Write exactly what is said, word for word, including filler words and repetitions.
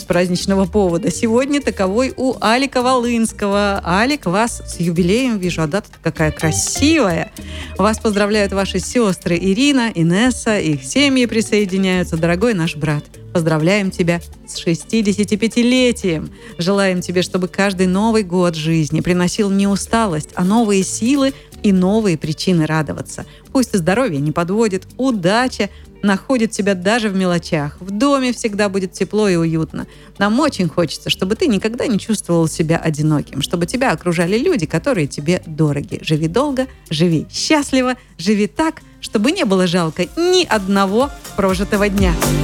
праздничного повода. Сегодня таковой у Алика Волынского. Алик, вас с юбилеем вижу, а дата какая красивая. Вас поздравляют ваши сестры Ирина, Инесса, их семьи присоединяются. Дорогой наш брат, поздравляем тебя с шестидесятипятилетием. Желаем тебе, чтобы каждый Новый год жизни приносил не усталость, а новые силы и новые причины радоваться. Пусть и здоровье не подводит, удача находит тебя даже в мелочах. В доме всегда будет тепло и уютно. Нам очень хочется, чтобы ты никогда не чувствовал себя одиноким, чтобы тебя окружали люди, которые тебе дороги. Живи долго, живи счастливо, живи так, чтобы не было жалко ни одного прожитого дня.